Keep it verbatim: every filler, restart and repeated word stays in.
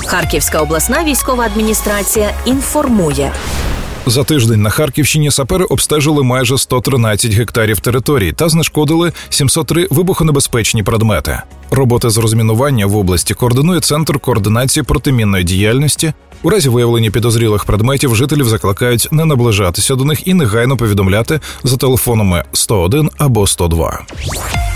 Харківська обласна військова адміністрація інформує. За тиждень на Харківщині сапери обстежили майже сто тринадцять гектарів територій та знешкодили сімсот три вибухонебезпечні предмети. Роботи з розмінування в області координує Центр координації протимінної діяльності. У разі виявлення підозрілих предметів жителів закликають не наближатися до них і негайно повідомляти за телефонами сто один або сто два.